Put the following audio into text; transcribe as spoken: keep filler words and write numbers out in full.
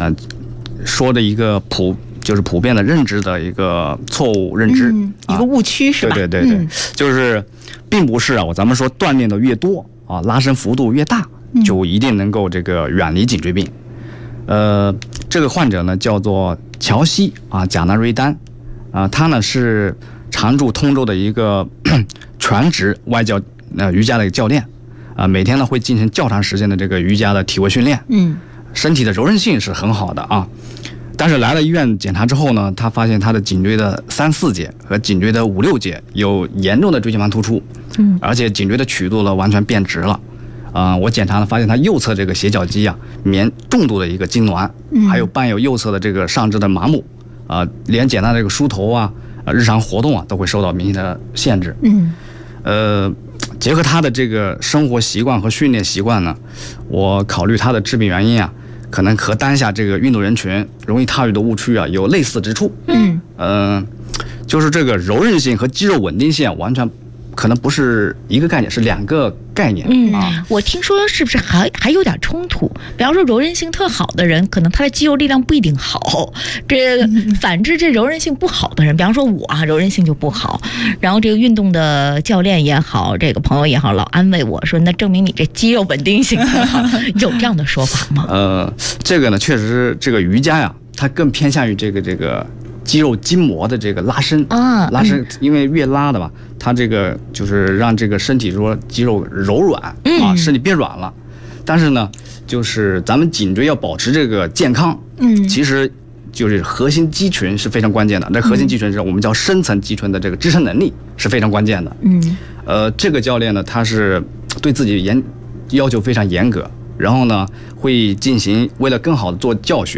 呃，说的一个普就是普遍的认知的一个错误认知， 嗯、一个误区是吧？ 对对对对， 嗯、 就是并不是啊，咱们说锻炼的越多啊，拉伸幅度越大，就一定能够这个远离颈椎病。呃，这个患者呢叫做乔西啊贾纳瑞丹啊，他呢是常驻通州的一个全职外教呃瑜伽的一个教练啊，每天呢会进行较长时间的这个瑜伽的体位训练， 嗯， 身体的柔韧性是很好的啊。但是来了医院检查之后呢，他发现他的颈椎的三四节和颈椎的五六节有严重的椎间盘突出， 嗯， 而且颈椎的曲度呢完全变直了。啊、呃，我检查了，发现他右侧这个斜角肌啊，棉重度的一个痉挛， 嗯， 还有伴有右侧的这个上肢的麻木，啊、呃，连简单的这个梳头啊，呃，日常活动啊，都会受到明显的限制。 嗯， 呃，结合他的这个生活习惯和训练习惯呢，我考虑他的致病原因啊，可能和当下这个运动人群容易踏入的误区啊有类似之处。 嗯， 呃，就是这个柔韧性和肌肉稳定性完全可能不是一个概念，是两个概念。 嗯啊， 我听说是不是还还有点冲突？比方说柔韧性特好的人，可能他的肌肉力量不一定好；这反之，这柔韧性不好的人，比方说我啊，柔韧性就不好。然后这个运动的教练也好，这个朋友也好，老安慰我说，那证明你这肌肉稳定性很好。有这样的说法吗？ 呃，这个呢，确实这个瑜伽呀，它更偏向于这个这个肌肉筋膜的这个拉伸啊， 拉伸，因为越拉的吧，它这个就是让这个身体说肌肉柔软、嗯、啊，身体变软了。但是呢，就是咱们颈椎要保持这个健康， 嗯， 其实就是核心肌群是非常关键的。这核心肌群是我们叫深层肌群的这个支撑能力是非常关键的。 嗯， 呃，这个教练呢，他是对自己严要求非常严格，然后呢，会进行为了更好的做教学。